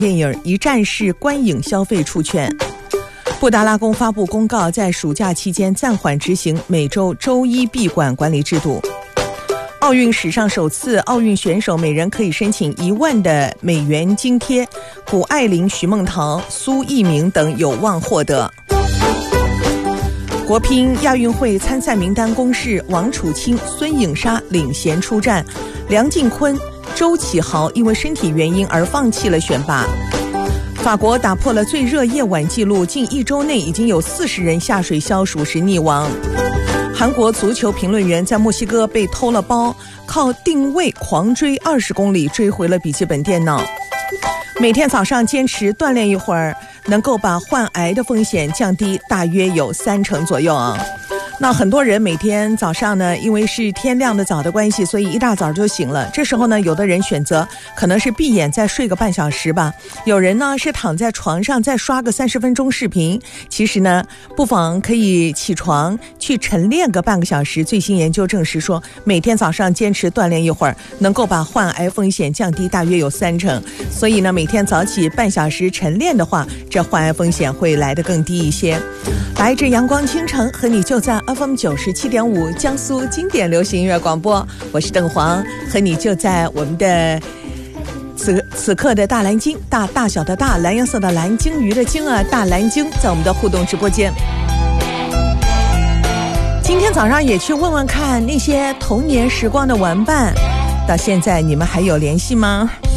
电影一站式观影消费出券。布达拉宫发布公告，在暑假期间暂缓执行每周周一闭馆管理制度。奥运史上首次，奥运选手每人可以申请1万的美元津贴，谷爱凌、徐梦桃、苏翊鸣等有望获得。国乒亚运会参赛名单公示，王楚钦、孙颖莎领衔出战，梁靖昆、周启豪因为身体原因而放弃了选拔。法国打破了最热夜晚纪录，近1周内已经有40人下水消暑时溺亡。韩国足球评论员在墨西哥被偷了包，靠定位狂追20公里追回了笔记本电脑。每天早上坚持锻炼一会儿，能够把患癌的风险降低大约有30%左右啊。那很多人每天早上呢，因为是天亮的早的关系，所以一大早就醒了。这时候呢，有的人选择可能是闭眼再睡个半小时吧，有人呢是躺在床上再刷个30分钟视频。其实呢，不妨可以起床去晨练个半个小时。最新研究证实说，每天早上坚持锻炼一会儿，能够把患癌风险降低大约有30%。所以呢，每天早起半小时晨练的话，这患癌风险会来得更低一些。来自阳光倾城，和你就在FM 97.5江苏经典流行音乐广播，我是邓黄，和你就在我们的此刻的大蓝鲸，大小的大，蓝颜色的蓝，鲸鱼的鲸啊，大蓝鲸，在我们的互动直播间。今天早上也去问问看那些童年时光的玩伴，到现在你们还有联系吗？